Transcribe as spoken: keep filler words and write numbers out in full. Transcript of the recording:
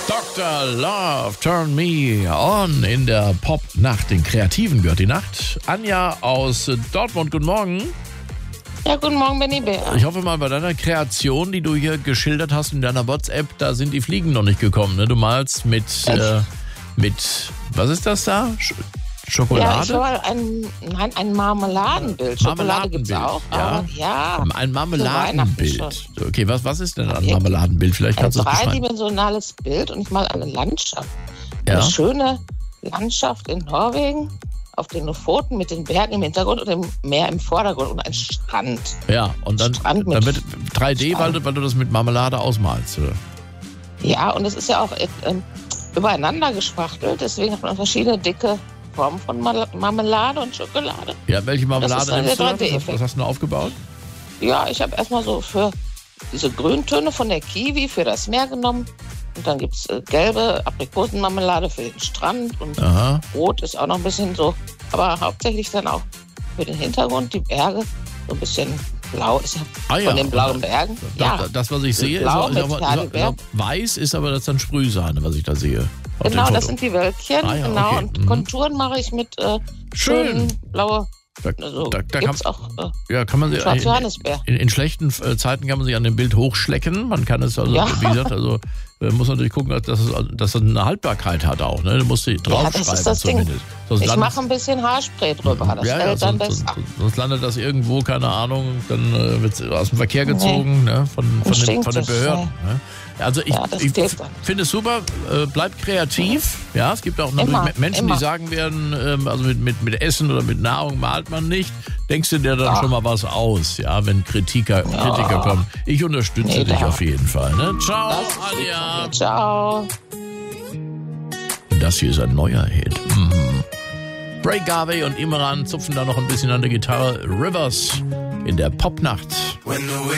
Doktor Love, Turn Me On in der Pop-Nacht. Den Kreativen gehört die Nacht. Anja aus Dortmund, guten Morgen. Ja, guten Morgen, Benny Bär. Ich hoffe mal, bei deiner Kreation, die du hier geschildert hast in deiner WhatsApp, da sind die Fliegen noch nicht gekommen. Ne? Du malst mit, äh, mit, was ist das da? Sch- Schokolade? Ja, ich war ein, nein, ein Marmeladenbild. Schokolade gibt es auch. Ja. Aber ja. Ein Zu Marmeladenbild. Weihnachten Okay, was, was ist denn ein Ja, Marmeladenbild? Vielleicht Ein kannst du es beschreiben. dreidimensionales Bild und ich mal eine Landschaft. Ja. Eine schöne Landschaft in Norwegen auf den Lofoten mit den Bergen im Hintergrund und dem Meer im Vordergrund und ein Strand. Ja, und dann, Strand mit dann wird drei D, weil Strand. du, weil du das mit Marmelade ausmalst. Oder? Ja, und es ist ja auch äh, übereinander gespachtelt, deswegen hat man verschiedene dicke Formen von Mal- Marmelade und Schokolade. Ja, welche Marmelade ist dann nimmst du? der da? Was hast, 3D-Effekt. was hast du denn aufgebaut? Ja, ich habe erstmal so für diese Grüntöne von der Kiwi für das Meer genommen. Und dann gibt es äh, gelbe Aprikosenmarmelade für den Strand und Aha. rot ist auch noch ein bisschen so. Aber hauptsächlich dann auch für den Hintergrund, die Berge, so ein bisschen blau ist ja Ah, ja. von den blauen Bergen. Da, Ja, Das, was ich sehe, ist, Blau auch- ist mit aber, Heidelbeer. ist auch- weiß ist aber das dann Sprühsahne, was ich da sehe. auf dem genau, das Foto. sind die Wölkchen. Ah, ja, genau, okay. und Mhm. Konturen mache ich mit äh, Schön. schönen blaue. Da, Also da, da gibt's kann, auch äh, ja, kann man sich schwarze in, Johannisbeer. in, in schlechten äh, Zeiten kann man sich an dem Bild hochschlecken. Man kann es also, Ja. wie gesagt, also äh, muss natürlich gucken, dass es, dass es eine Haltbarkeit hat auch. Ne? Du musst die Ja, draufschreiben das ist das Ding. zumindest. Sonst Ich landet- mache ein bisschen Haarspray drüber. Das ja, ja, fällt dann sonst, besser. sonst, sonst landet das irgendwo, keine Ahnung, dann äh, wird es aus dem Verkehr gezogen, ne? von, von, den, stinkt von den es, Behörden. Ne? Also ich, Ja, das ich geht dann. finde es super, äh, bleibt kreativ. Ja, es gibt auch natürlich Immer, Me- Menschen, immer. die sagen werden, ähm, also mit, mit, mit Essen oder mit Nahrung malt man nicht. Denkst du dir dann Ja. schon mal was aus, ja, wenn Kritiker, Kritiker kommen? Ich unterstütze Nee, dich da- auf jeden Fall. Ne? Ciao, Das ist lieb Anja. von dir. Ciao. Das hier ist ein neuer Hit. Mhm. Bray Garvey und Imran zupfen da noch ein bisschen an der Gitarre. Rivers in der Popnacht.